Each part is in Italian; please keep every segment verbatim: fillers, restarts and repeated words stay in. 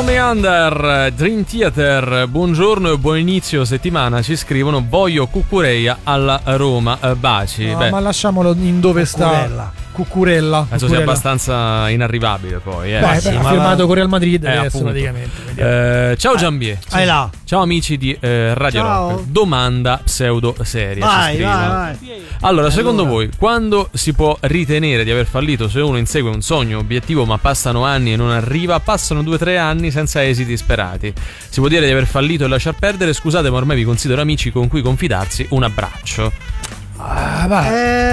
Meander, Dream Theater, buongiorno e buon inizio settimana. Ci scrivono: voglio Cuccureia alla Roma. Baci. No, Beh, ma lasciamolo in dove Cucurella. sta Cucurella. penso sia abbastanza inarrivabile poi. Eh. Beh, sì, beh, ha ma firmato va- con Real Madrid Eh, adesso appunto. praticamente. Eh, ciao Giambie. Vai là. Ciao amici di eh, Radio Ciao. Rock. Domanda pseudo seria. ci Vai, scrivono. vai, vai. Allora, secondo Allora. voi, quando si può ritenere di aver fallito se uno insegue un sogno, obiettivo, ma passano anni e non arriva? Passano due o tre anni senza esiti sperati. Si può dire di aver fallito e lasciar perdere? Scusate, ma ormai vi considero amici con cui confidarsi. Un abbraccio. Ah, vai.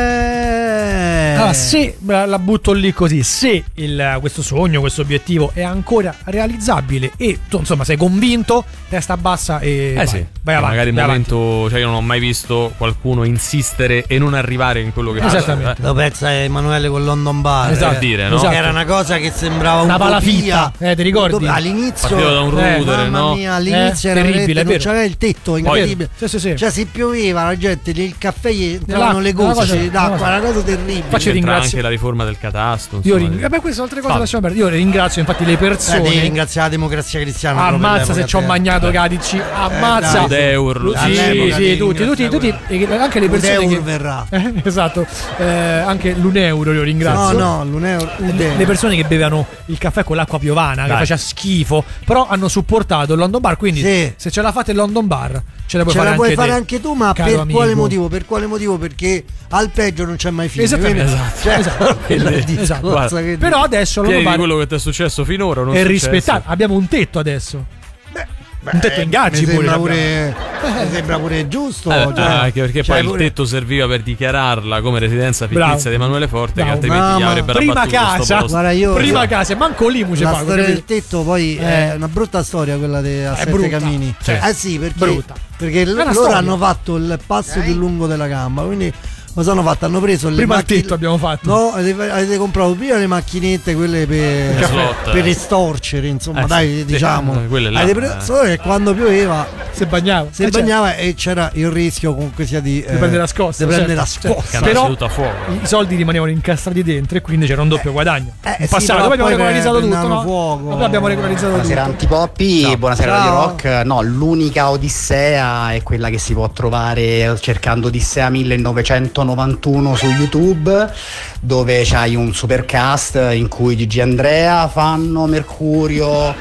Eh. Allora, se la, la butto lì così, se il, questo sogno, questo obiettivo è ancora realizzabile e tu insomma sei convinto, testa bassa e Eh vai, sì, vai avanti. magari il vai momento, cioè io non ho mai visto qualcuno insistere e non arrivare in quello che fa. Esattamente. Lo pensa Emanuele con London Bar. Esatto. eh. Per dire, no? Esatto. Era una cosa che sembrava Una utopia. palafitta, eh, ti ricordi? Dove all'inizio Partiva da un Eh, rudere, mamma no? mia, all'inizio Eh, era terribile, veramente, è non vero. c'aveva il tetto, Poi- incredibile. Sì, sì, sì. Cioè si pioveva, la gente il caffè gli entravano le L'acqua, una gocce cosa- d'acqua, una una cosa terribile. Faccio C'entra ringrazio- anche la riforma del catasto. Io insomma. ring- Vabbè, queste sono altre cose, Vabbè. lasciamo perdere. Io ringrazio infatti le Eh, persone. devi ringraziare la democrazia cristiana. proprio Ammazza se all'epoca, ci ho te. magnato Cadici, ammazza. dai, Udeur, Sì, all'epoca sì, devi tutti, tutti, tutti, e anche le persone Udeur che verrà. Eh, esatto, eh, anche l'un euro io ringrazio. No, no, l'un euro. Le le persone che bevevano il caffè con l'acqua piovana, che Dai. faceva schifo, però hanno supportato il London Bar. Quindi, Sì. se ce la fate il London Bar, ce la puoi Ce fare la puoi anche fare te, anche tu, ma caro per amico. quale motivo? Per quale motivo? Perché al peggio non c'è mai fine. Esattamente. Quindi- Esatto. cioè, Esatto. quello è il Quindi- discorso guarda, che- Però adesso il Chiedi London di Bar quello che ti è successo finora. Non è successo. rispettato. Abbiamo un tetto adesso. Beh, un tetto ingaggi mi pure sembra l'abbiamo. pure, mi sembra pure giusto. Eh, cioè, anche perché cioè, poi pure- il tetto serviva per dichiararla come residenza fittizia Bravo. di Emanuele Forte, Bravo. che altrimenti No, gli ma avrebbero Prima abbattuto sto casa, posto. Guarda, io- prima io- casa, manco lì mu ci la pago, storia capito? del tetto poi Eh. è una brutta storia quella dei a È Sette brutta. Camini. Sì. Eh sì, perché, Brutta. perché l- una loro storia. hanno fatto il passo più lungo della gamba, quindi cosa hanno fatto? Hanno preso le Prima il macchine- tetto abbiamo fatto. No, avete, avete comprato prima le macchinette, quelle per, Le slot. per estorcere, insomma, Eh, dai, sì, diciamo. sì, quelle là, Avete preso- eh. solo che quando pioveva Se bagnava. si Eh, certo. bagnava e c'era il rischio comunque sia di, Di prendere la scossa, di prendere certo, la certo. scossa. Che andava Però- seduto a fuoco. I soldi rimanevano incastrati dentro e quindi c'era un doppio guadagno. eh, In sì, passato, però poi abbiamo poi regolarizzato tutto, prendevano no? fuoco. Vabbè, abbiamo regolarizzato Buonasera tutto. Antipoppi, Ciao. buonasera Ciao. Radio Rock. No, l'unica odissea è quella che si può trovare cercando Odissea millenovecentonovantuno su YouTube, dove c'hai un supercast in cui Gigi Andrea fanno Mercurio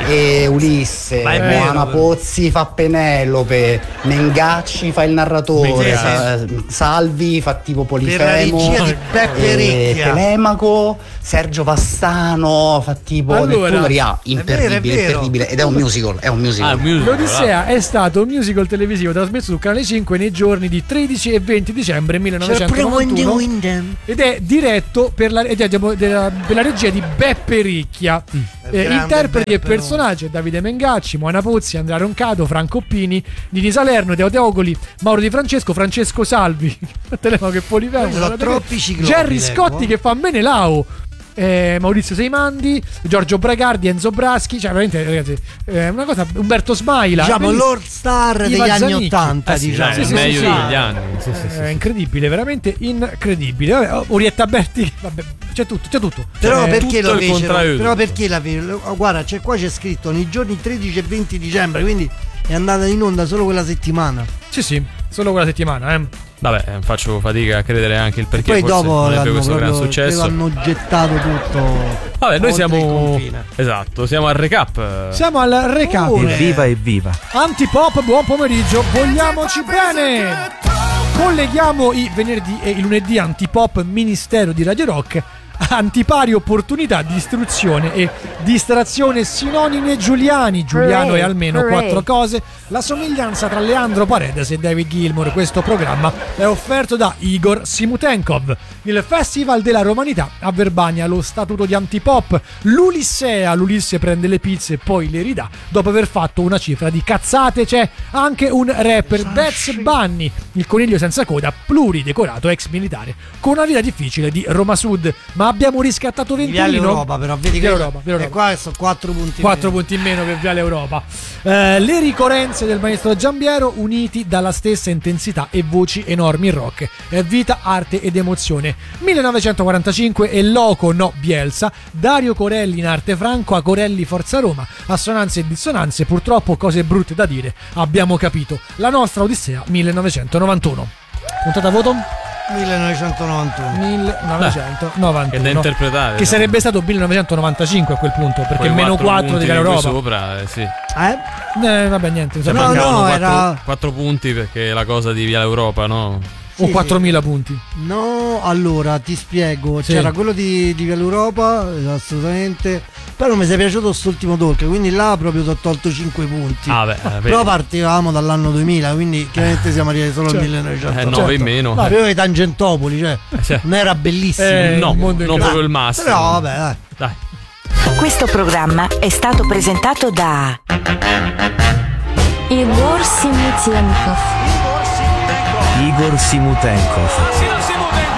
e Ulisse, Ma è vero, Moana però. Pozzi fa Penelope, Mengacci fa il narratore, Mengacci. Sa- Salvi fa tipo Per la Polifemo, regia di Beppe e Recchia. Telemaco, Sergio Vastano fa tipo Allora, Neptunaria, è vero, è imperdibile, vero. imperdibile, ed è un musical, è un musical. Ah, musical, L'Odissea è stato un musical televisivo trasmesso su Canale cinque nei giorni di tredici e venti dicembre C'era pure Wendy millenovecentonovantuno Windham. ed è diretto per la, ed è della- per la regia di Beppe Ricchia. Eh, grande interpreti e Beppe, no? personaggi: Davide Mengacci, Moana Pozzi, Andrea Roncato, Franco Oppini, Nini Salerno, Teo Teocoli, Mauro Di Francesco, Francesco Salvi, Telemaco che Polifemo, Sono guardate troppi che- ciclopi, Gerry leggo. Scotti che fa Menelao. Eh, Maurizio Seimandi, Giorgio Bragardi, Enzo Braschi, cioè veramente ragazzi, eh, una cosa, Umberto Smaila, Diciamo bellissimo. Lord Star degli Ivan anni Zanicchi. ottanta, Eh sì, diciamo. dai, è sì, meglio sì, degli sì. anni. Sì, sì, sì, È sì. incredibile, veramente incredibile. Vabbè, Orietta Berti, vabbè, c'è tutto, c'è tutto. Però Eh, perché tutto lo il fecero? contrario di Però tutto. perché la fecero? Oh, guarda, c'è qua c'è scritto nei giorni tredici e venti dicembre, quindi è andata in onda solo quella settimana. Sì, sì, solo quella settimana, eh. Vabbè, eh, faccio fatica a credere anche il perché Poi forse dopo non ebbe l'hanno, questo gran proprio, successo. hanno gettato tutto. Vabbè, noi oltre il siamo confine. esatto, siamo al recap. Siamo al recap. Oh, Evviva, evviva. Antipop, buon pomeriggio, vogliamoci bene. Colleghiamo i venerdì e i lunedì Antipop Ministero di Radio Rock. Antipari opportunità di istruzione e distrazione sinonime giuliani. Giuliano Hooray, è almeno hooray. quattro cose. La somiglianza tra Leandro Paredes e David Gilmour. Questo programma è offerto da Igor Simutenkov. Il Festival della Romanità a Verbania, lo statuto di Antipop. L'Ulissea, l'Ulisse prende le pizze e poi le ridà. Dopo aver fatto una cifra di cazzate c'è anche un rapper, Baz Bunny, il coniglio senza coda, pluridecorato ex militare, con una vita difficile di Roma Sud. Ma ma abbiamo riscattato Viale Venturino. Europa, però vedi che Viale Europa, Viale e Europa. qua sono quattro punti quattro meno. punti in meno per Viale Europa. Eh, le ricorrenze del maestro Giambiero uniti dalla stessa intensità e voci enormi in rock. È vita, arte ed emozione. millenovecentoquarantacinque e Loco no Bielsa, Dario Corelli in arte franco, a Corelli Forza Roma, assonanze e dissonanze, purtroppo cose brutte da dire. Abbiamo capito. La nostra Odissea millenovecentonovantuno. Puntata a voto? millenovecentonovantuno. millenovecentonovantuno. Che da interpretare. Che sarebbe stato millenovecentonovantacinque a quel punto, perché Poi meno quattro quattro di punti Viale cui Europa. sopra, eh, sì. Eh? Eh, vabbè, niente. mi Cioè, sa- No, mancavano no, quattro, era- quattro punti perché la cosa di Viale Europa, no? O Sì, quattromila punti. No, allora ti spiego. Sì. C'era quello di, di Viale Europa, eh, assolutamente. Però non mi sei piaciuto quest'ultimo talk, quindi là proprio ti ho tolto cinque punti. Ah, beh, eh, vedi. Però partivamo dall'anno duemila, quindi chiaramente siamo arrivati solo Certo. al millenovecento. Eh, nove certo. in meno. No, proprio i Tangentopoli, cioè, cioè. non era bellissimo. Eh, no, il mondo in non grado. proprio il massimo. Però vabbè, dai. Dai. Questo programma è stato presentato da Igor Simutenkov. Igor Simutenkov.